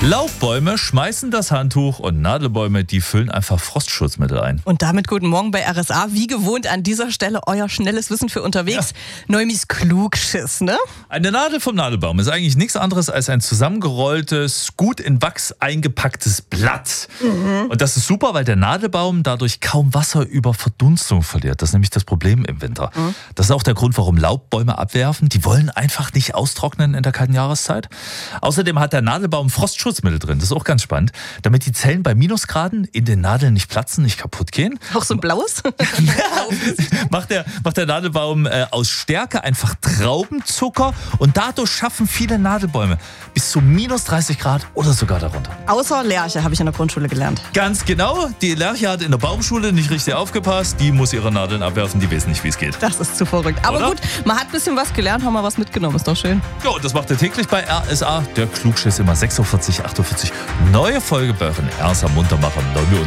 Laubbäume schmeißen das Handtuch und Nadelbäume, die füllen einfach Frostschutzmittel ein. Und damit guten Morgen bei RSA. Wie gewohnt an dieser Stelle euer schnelles Wissen für unterwegs. Ja. Neumis Klugschiss, ne? Eine Nadel vom Nadelbaum ist eigentlich nichts anderes als ein zusammengerolltes, gut in Wachs eingepacktes Blatt. Und das ist super, weil der Nadelbaum dadurch kaum Wasser über Verdunstung verliert. Das ist nämlich das Problem im Winter. Das ist auch der Grund, warum Laubbäume abwerfen. Die wollen einfach nicht austrocknen in der kalten Jahreszeit. Außerdem hat der Nadelbaum Frostschutzmittel drin. Das ist auch ganz spannend. Damit die Zellen bei Minusgraden in den Nadeln nicht platzen, nicht kaputt gehen. Auch so ein blaues? macht der Nadelbaum aus Stärke einfach Traubenzucker und dadurch schaffen viele Nadelbäume bis zu minus 30 Grad oder sogar darunter. Außer Lerche, habe ich in der Grundschule gelernt. Ganz genau. Die Lerche hat in der Baumschule nicht richtig aufgepasst. Die muss ihre Nadeln abwerfen. Die weiß nicht, wie es geht. Das ist zu verrückt. Aber gut, man hat ein bisschen was gelernt, haben wir was mitgenommen. Ist doch schön. Ja, das macht ihr täglich bei RSA. Der Klugschiss immer 6.48 Uhr. Neue Folge bei euren RSA Muntermacher.